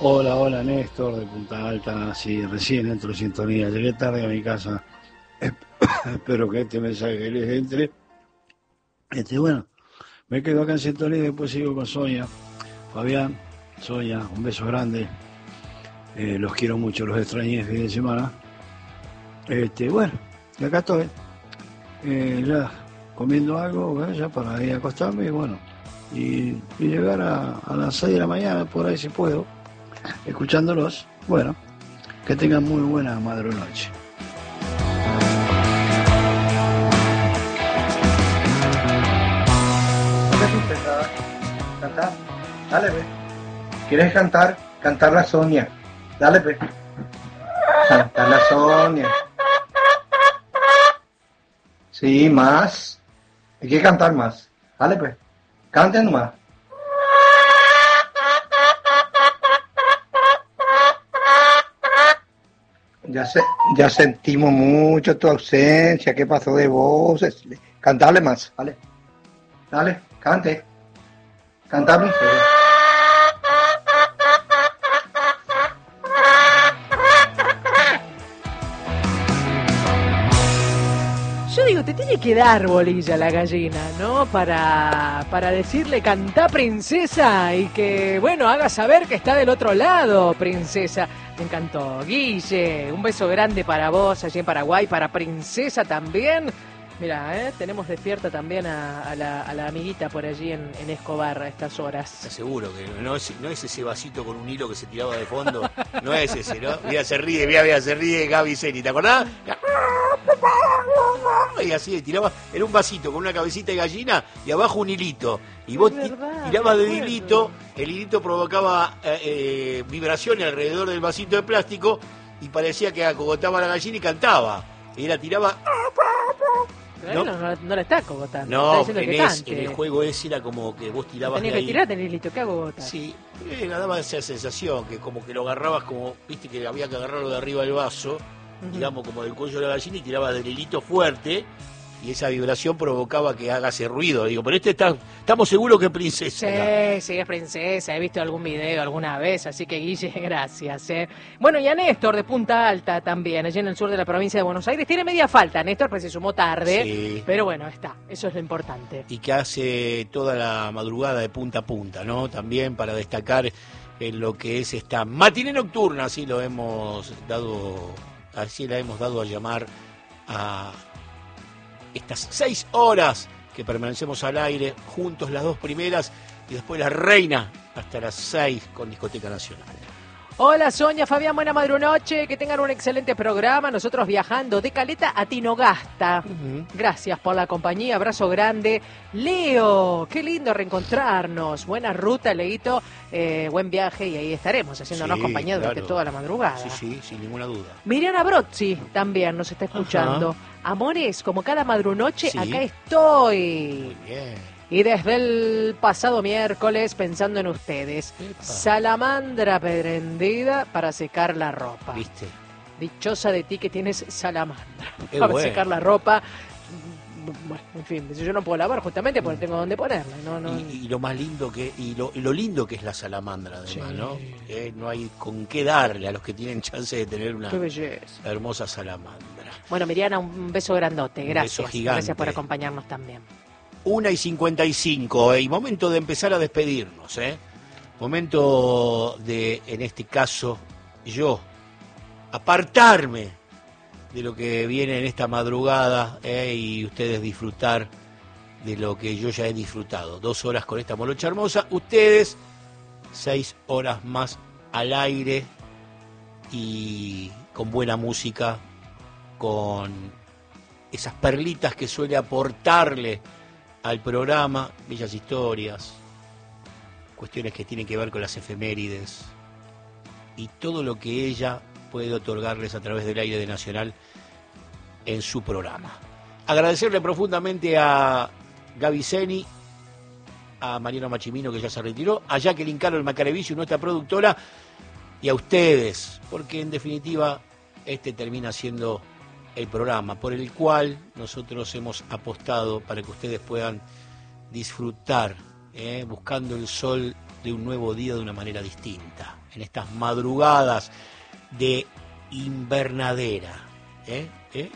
Hola, hola Néstor de Punta Alta, sí, recién entro en sintonía, llegué tarde a mi casa, espero que este mensaje les entre. Bueno, me quedo acá en sintonía y después sigo con Sonia, Fabián, Sonia, un beso grande, los quiero mucho, los extrañé el fin de semana. Bueno, y acá estoy, ya comiendo algo, ya para ir a acostarme y bueno, y llegar a las 6 de la mañana, por ahí si puedo, escuchándolos, bueno. Que tengan muy buena madrunoche. ¿Dónde tú empezabas? ¿Cantar? Dale, ve. ¿Quieres cantar? Cantar la Sonia. Dale, ve. Cantar la Sonia. Sí, más. Hay que cantar más. Dale, pues. Canten más. Ya, ya sentimos mucho tu ausencia. ¿Qué pasó de voces? Cantarle más. Dale. Dale, cante. Cantar más. Yo digo, te tiene que dar bolilla la gallina, ¿no? Para decirle cantá princesa y que, bueno, haga saber que está del otro lado, princesa. Me encantó. Guille, un beso grande para vos allí en Paraguay, para princesa también. Mira, tenemos despierta también a la amiguita por allí en Escobar a estas horas. Te aseguro que no es ese vasito con un hilo que se tiraba de fondo, no es ese, ¿no? Mira, se ríe Gaby Zeni, ¿te acordás? Y así tiraba, era un vasito con una cabecita de gallina y abajo un hilito. Y vos tirabas del hilito, el hilito provocaba vibraciones alrededor del vasito de plástico y parecía que acogotaba a la gallina y cantaba. Y la tiraba. No la está cogotando. No, está en el juego ese era como que vos tirabas tenía de que ahí. tirarte el hilito, ¿qué hago botar? Sí, daba esa sensación, que como que lo agarrabas como, viste que había que agarrarlo de arriba del vaso, digamos como del cuello de la gallina y tirabas del hilito fuerte y esa vibración provocaba que haga ese ruido. Digo, pero estamos seguros que es princesa. Sí, es princesa, he visto algún video alguna vez, así que Guille, gracias. Bueno, y a Néstor de Punta Alta también, allí en el sur de la provincia de Buenos Aires. Tiene media falta, Néstor, pues se sumó tarde, sí. Pero bueno, está, eso es lo importante. Y que hace toda la madrugada de punta a punta, ¿no? También para destacar en lo que es esta matiné nocturna, así la hemos dado a llamar a estas 6 horas que permanecemos al aire, juntos las 2 primeras y después la reina hasta las 6 con Discoteca Nacional. Hola Sonia, Fabián, buena madrunoche, que tengan un excelente programa, nosotros viajando de Caleta a Tinogasta. Gracias por la compañía, abrazo grande. Leo, qué lindo reencontrarnos, buena ruta, Leito, buen viaje y ahí estaremos haciéndonos compañía durante toda la madrugada. Sí, sin ninguna duda. Miriana Brozzi también nos está escuchando. Ajá. Amores, como cada madrunoche, acá estoy. Muy bien. Y desde el pasado miércoles pensando en ustedes. Epa. Salamandra prendida para secar la ropa. ¿Viste? Dichosa de ti que tienes salamandra para secar la ropa. Bueno, en fin, yo no puedo lavar justamente porque tengo donde ponerla. Y lo más lindo lo lindo que es la salamandra, además, ¿no? No hay con qué darle a los que tienen chance de tener una hermosa salamandra. Bueno, Miriana, un beso grandote. Gracias. Un beso gigante. Gracias por acompañarnos también. 1:55, y momento de empezar a despedirnos, momento de, en este caso, yo apartarme de lo que viene en esta madrugada y ustedes disfrutar de lo que yo ya he disfrutado. 2 horas con esta molocha hermosa, ustedes 6 horas más al aire y con buena música, con esas perlitas que suele aportarle al programa, bellas historias, cuestiones que tienen que ver con las efemérides y todo lo que ella puede otorgarles a través del aire de Nacional en su programa. Agradecerle profundamente a Gaby Zeni, a Mariano Machimino, que ya se retiró, a Jacqueline Caro, el Macarevicio, nuestra productora, y a ustedes, porque en definitiva este termina siendo el programa por el cual nosotros hemos apostado para que ustedes puedan disfrutar, buscando el sol de un nuevo día de una manera distinta, en estas madrugadas de invernadera, ¿eh?